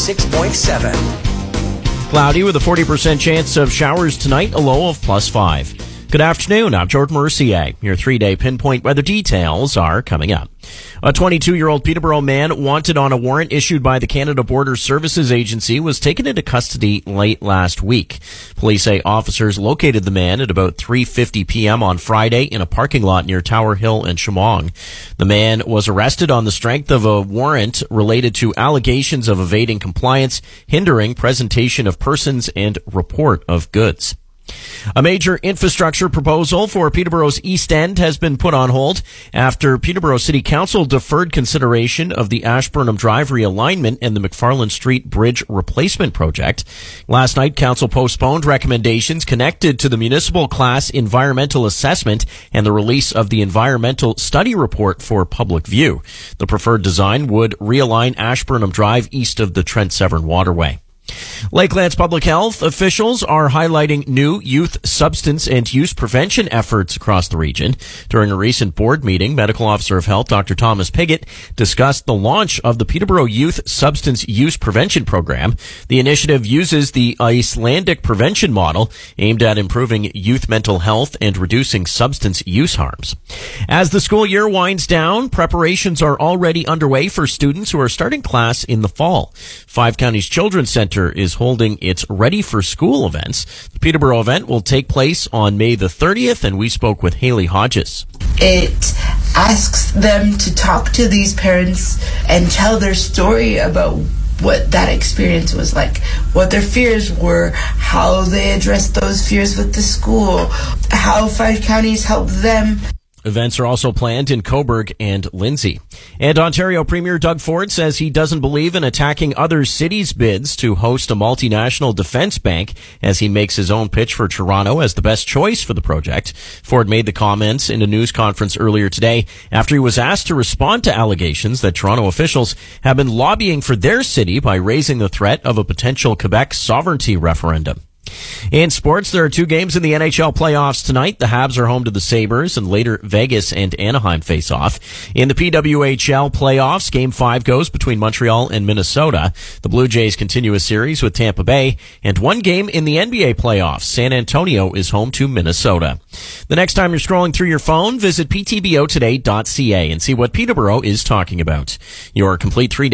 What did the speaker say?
96.7. Cloudy with a 40% chance of showers tonight, a low of +5. Good afternoon, I'm Jordan Mercier. Your 3-day pinpoint weather details are coming up. A 22-year-old Peterborough man wanted on a warrant issued by the Canada Border Services Agency was taken into custody late last week. Police say officers located the man at about 3:50 p.m. on Friday in a parking lot near Tower Hill and Shamong. The man was arrested on the strength of a warrant related to allegations of evading compliance, hindering presentation of persons, and report of goods. A major infrastructure proposal for Peterborough's East End has been put on hold after Peterborough City Council deferred consideration of the Ashburnham Drive realignment and the McFarland Street Bridge replacement project. Last night, Council postponed recommendations connected to the municipal class environmental assessment and the release of the environmental study report for public view. The preferred design would realign Ashburnham Drive east of the Trent Severn Waterway. Lakelands Public Health officials are highlighting new youth substance and use prevention efforts across the region. During a recent board meeting, Medical Officer of Health Dr. Thomas Pigott discussed the launch of the Peterborough Youth Substance Use Prevention Program. The initiative uses the Icelandic prevention model aimed at improving youth mental health and reducing substance use harms. As the school year winds down, preparations are already underway for students who are starting class in the fall. Five Counties Children's Center is holding its Ready for School events. The Peterborough event will take place on May the 30th, and we spoke with Haley Hodges. It asks them to talk to these parents and tell their story about what that experience was like, what their fears were, how they addressed those fears with the school, how Five Counties helped them. Events are also planned in Cobourg and Lindsay. And Ontario Premier Doug Ford says he doesn't believe in attacking other cities' bids to host a multinational defense bank as he makes his own pitch for Toronto as the best choice for the project. Ford made the comments in a news conference earlier today after he was asked to respond to allegations that Toronto officials have been lobbying for their city by raising the threat of a potential Quebec sovereignty referendum. In sports, there are two games in the NHL playoffs tonight. The Habs are home to the Sabres, and later Vegas and Anaheim face off. In the PWHL playoffs, Game 5 goes between Montreal and Minnesota. The Blue Jays continue a series with Tampa Bay, and one game in the NBA playoffs. San Antonio is home to Minnesota. The next time you're scrolling through your phone, visit ptbotoday.ca and see what Peterborough is talking about. Your complete 3-day